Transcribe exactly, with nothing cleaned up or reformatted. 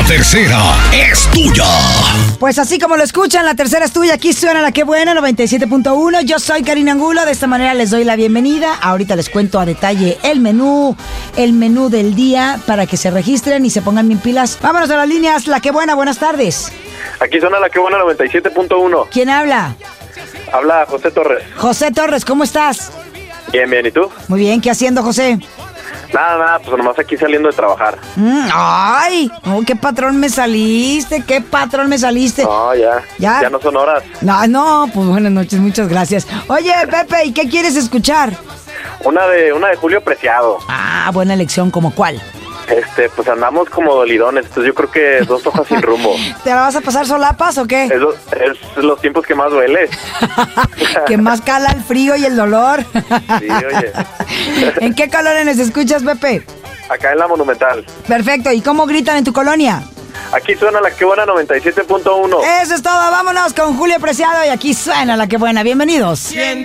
tercera es tuya. Pues así como lo escuchan, la tercera es tuya. Aquí suena La Que Buena, noventa y siete punto uno. Yo soy Karina Angulo. De esta manera les doy la bienvenida. Ahorita les cuento a detalle el menú, el menú del día para que se registren y se pongan bien pilas. Vámonos a las líneas. La Que Buena, buenas tardes. Aquí suena La Que Buena, noventa y siete punto uno. ¿Quién habla? Habla José Torres. José Torres, ¿cómo estás? Bien, bien, ¿y tú? Muy bien, ¿qué haciendo, José? Nada, nada, pues nomás aquí saliendo de trabajar. Mm, ¡Ay! Oh, ¡qué patrón me saliste! ¡Qué patrón me saliste! No, ya, ya. Ya no son horas. No, no, pues buenas noches, muchas gracias. Oye, Pepe, ¿y qué quieres escuchar? Una de una de Julio Preciado. Ah, buena elección, ¿como cuál? Este, pues andamos como dolidones, entonces yo creo que dos hojas sin rumbo. ¿Te la vas a pasar solapas o qué? Es, lo- es los tiempos que más duele. Que más cala el frío y el dolor. Sí, oye. ¿En qué colores escuchas, Pepe? Acá en la Monumental. Perfecto, ¿y cómo gritan en tu colonia? Aquí suena La Que Buena, noventa y siete punto uno. Eso es todo, vámonos con Julio Preciado y aquí suena La Que Buena. Bienvenidos.